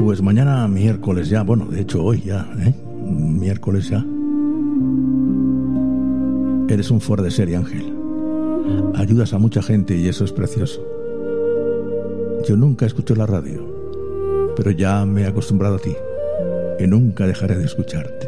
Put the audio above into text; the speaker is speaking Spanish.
Pues mañana miércoles ya, bueno, de hecho hoy ya, miércoles ya. Eres un fuera de serie, Ángel. Ayudas a mucha gente y eso es precioso. Yo nunca escucho la radio, pero ya me he acostumbrado a ti y nunca dejaré de escucharte.